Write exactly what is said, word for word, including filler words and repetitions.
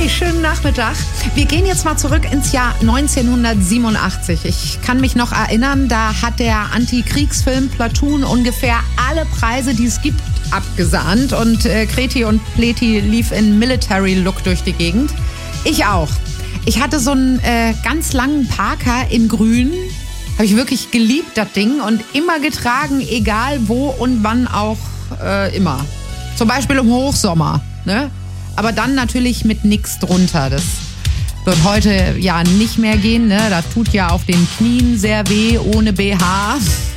Hi, schönen Nachmittag. Wir gehen jetzt mal zurück ins Jahr neunzehnhundertsiebenundachtzig. Ich kann mich noch erinnern, da hat der Antikriegsfilm Platoon ungefähr alle Preise, die es gibt, abgesahnt. Und äh, Kreti und Pleti lief in Military-Look durch die Gegend. Ich auch. Ich hatte so einen äh, ganz langen Parker in grün. Habe ich wirklich geliebt, das Ding. Und immer getragen, egal wo und wann auch äh, immer. Zum Beispiel im Hochsommer, ne? Aber dann natürlich mit nix drunter. Das wird heute ja nicht mehr gehen, ne? Das tut ja auf den Knien sehr weh ohne B H.